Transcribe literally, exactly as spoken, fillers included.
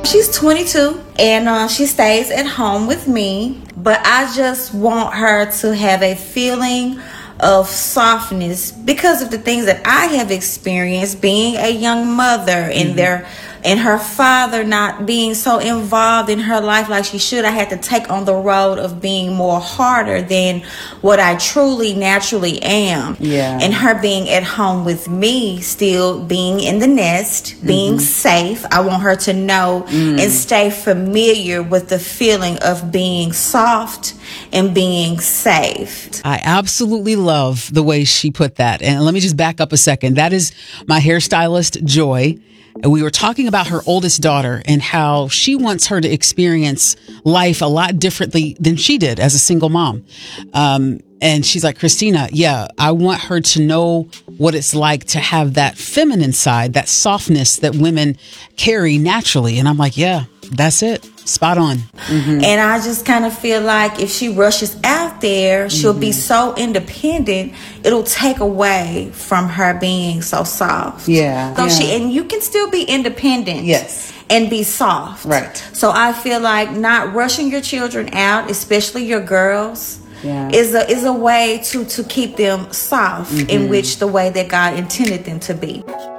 She's twenty-two and uh, she stays at home with me, but I just want her to have a feeling of softness because of the things that I have experienced being a young mother and mm-hmm. their and her father not being so involved in her life like she should. I had to take on the road of being more harder than what I truly naturally am. Yeah. And her being at home with me, still being in the nest, being mm-hmm. safe. I want her to know mm. and stay familiar with the feeling of being soft and being safe. I absolutely love the way she put that. And let me just back up a second. That is my hairstylist, Joy. And we were talking about her oldest daughter and how she wants her to experience life a lot differently than she did as a single mom. Um, and she's like, Christina, yeah, I want her to know what it's like to have that feminine side, that softness that women carry naturally. And I'm like, yeah, that's it. Spot on. Mm-hmm. And I just kind of feel like if she rushes out there, she'll mm-hmm. be so independent, it'll take away from her being so soft. Yeah. So yeah. she and you can still be independent. Yes. And be soft. Right. So I feel like not rushing your children out, especially your girls, yeah. is a is a way to to keep them soft mm-hmm. in which the way that God intended them to be.